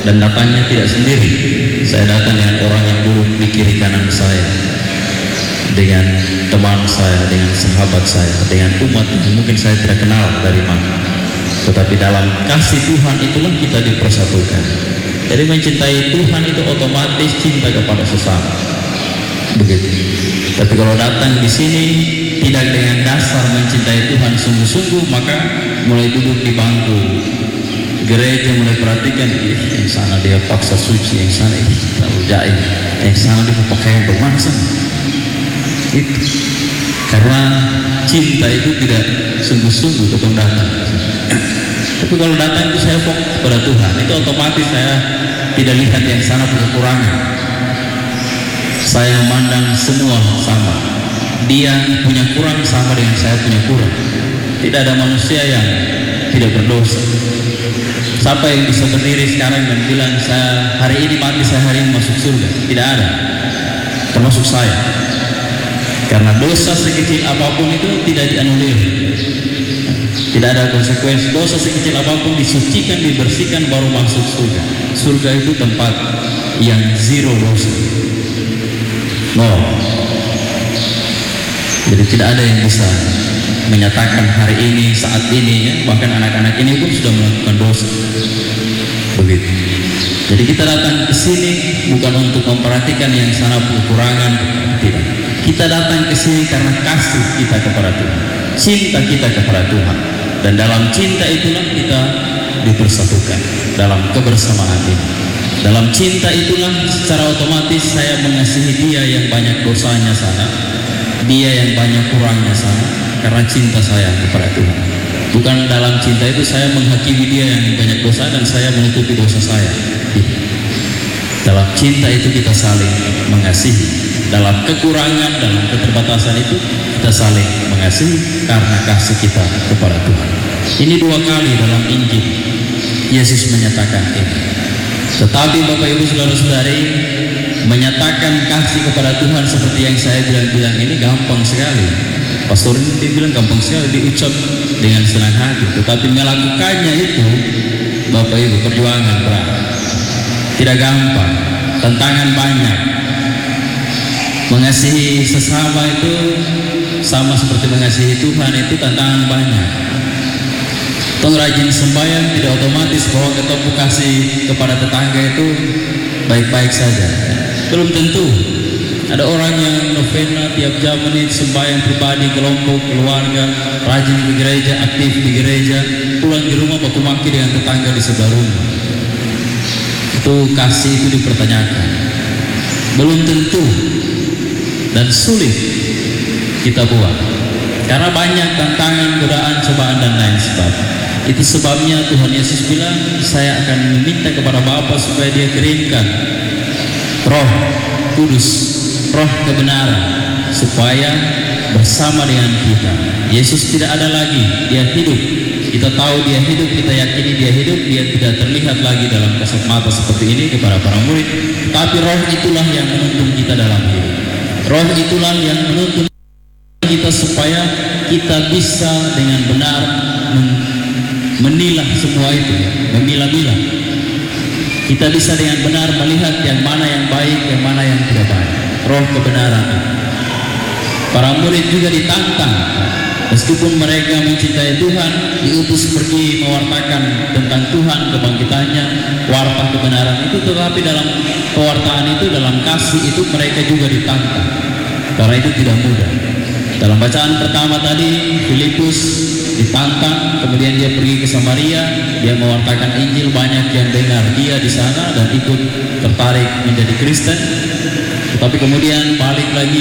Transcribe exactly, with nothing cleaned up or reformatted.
dan datangnya tidak sendiri. Saya datang dengan orang yang duduk di kiri kanan saya, dengan teman saya, dengan sahabat saya, dengan umat yang mungkin saya tidak kenal dari mana. Tetapi dalam kasih Tuhan itulah kita dipersatukan. Jadi mencintai Tuhan itu otomatis cinta kepada sesama. Begitu. Tapi kalau datang di sini tidak dengan dasar mencintai Tuhan sungguh-sungguh, maka mulai duduk di bangku gereja, mulai perhatikan, ih, yang sana dia paksa suci, yang sana ih, terlalu jaim, yang sana dia pakai bermasa. Itu karena cinta itu tidak sungguh-sungguh ketemu datang. Tapi kalau datang itu saya fokus pada Tuhan, itu otomatis saya tidak lihat yang sana punya kekurangan. Saya memandang semua sama. Dia punya kurang sama dengan saya punya kurang. Tidak ada manusia yang tidak berdosa. Siapa yang bisa berdiri sekarang dan bilang saya hari ini mati, saya hari ini masuk surga? Tidak ada, termasuk saya. Karena dosa sekecil apapun itu tidak dianulir, tidak ada konsekuensi. Dosa sekecil apapun disucikan, dibersihkan, baru masuk surga. Surga itu tempat yang zero dosa, nol. Jadi tidak ada yang bisa menyatakan hari ini, saat ini, ya, bahkan anak-anak ini pun sudah melakukan dosa. Begitu. Jadi kita datang ke sini bukan untuk memperhatikan yang sana kekurangan, tidak. Kita datang ke sini karena kasih kita kepada Tuhan, cinta kita kepada Tuhan, dan dalam cinta itulah kita dipersatukan dalam kebersamaan ini. Dalam cinta itulah secara otomatis saya mengasihi dia yang banyak dosanya sana, dia yang banyak kurangnya sana, karena cinta saya kepada Tuhan. Bukan dalam cinta itu saya menghakimi dia yang banyak dosa dan saya menutupi dosa saya. Dalam cinta itu kita saling mengasihi. Dalam kekurangan, dalam keterbatasan itu kita saling mengasihi karena kasih kita kepada Tuhan. Ini dua kali dalam Injil Yesus menyatakan ini. Tetapi Bapak Ibu Saudara-saudari, menyatakan kasih kepada Tuhan seperti yang saya bilang-bilang ini gampang sekali. Pastor ini bilang gampang sekali, diucap dengan senang hati. Tetapi melakukannya itu Bapak Ibu perjuangan berat. Tidak gampang, tantangan banyak. Mengasihi sesama itu sama seperti mengasihi Tuhan, itu tantangan banyak. Tong rajin sembahyang tidak otomatis bahwa ketemu kasih kepada tetangga itu baik-baik saja. Belum tentu. Ada orang yang novena tiap jam menit, sembahyang pribadi, kelompok, keluarga, rajin di gereja, aktif di gereja, pulang di rumah baku maki dengan tetangga di sebelah rumah. Itu kasih itu dipertanyakan. Belum tentu. Dan sulit kita buat karena banyak tantangan, godaan, cobaan dan lain sebagainya. Itu sebabnya Tuhan Yesus bilang, saya akan meminta kepada Bapa supaya dia kirimkan Roh Kudus, Roh kebenaran, supaya bersama dengan kita. Yesus tidak ada lagi, dia hidup. Kita tahu dia hidup, kita yakini dia hidup. Dia tidak terlihat lagi dalam kasat mata seperti ini kepada para murid, tapi Roh itulah yang menuntun kita dalam hidup. Roh itulah yang menuntun kita supaya kita bisa dengan benar menilah semua itu, memilah-milah. Kita bisa dengan benar melihat yang mana yang baik, yang mana yang tidak baik. Roh kebenaran. Para murid juga ditantang, meskipun mereka mencintai Tuhan, diutus pergi mewartakan tentang Tuhan, kebangkitannya, warta kebenaran itu, tetapi dalam pewartaan itu, dalam kasih itu mereka juga ditantang. Karena itu tidak mudah. Dalam bacaan pertama tadi, Filipus ditantang, kemudian dia pergi ke Samaria, dia mewartakan Injil, banyak yang dengar dia di sana dan ikut tertarik menjadi Kristen. Tetapi kemudian balik lagi